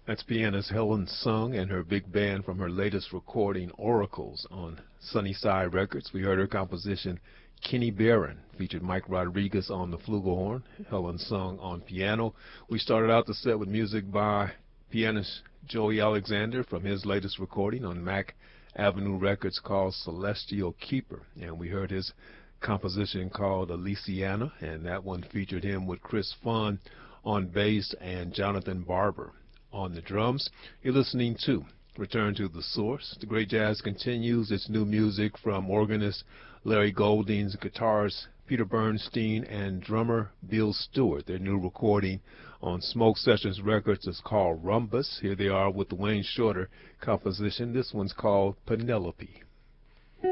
That's pianist Helen Sung and her big band from her latest recording, Oracles, on Sunnyside Records. We heard her composition, Kenny Barron, featured Mike Rodriguez on the flugelhorn, Helen Sung on piano. We started out the set with music by pianist Joey Alexander from his latest recording on Mack Avenue Records called Celestial Keeper, and we heard his composition called Elysiana, and that one featured him with Chris Funn on bass and Jonathan Barber on the drums. You're listening to Return to the Source. The Great Jazz continues its new music from organist Larry Goldings, guitarist Peter Bernstein, and drummer Bill Stewart. Their new recording on Smoke Sessions Records is called Rumbus. Here they are with the Wayne Shorter composition. This one's called Penelope.